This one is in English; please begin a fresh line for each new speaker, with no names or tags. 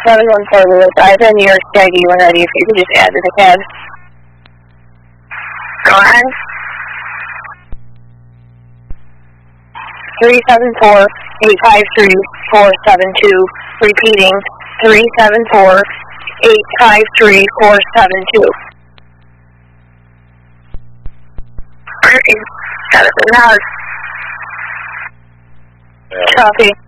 714 Lewis, I've been New York ID when ready if you could just add to the cab.
Go ahead.
374-853-472. Repeating, 374-853-472.
Got it in the house.
Copy.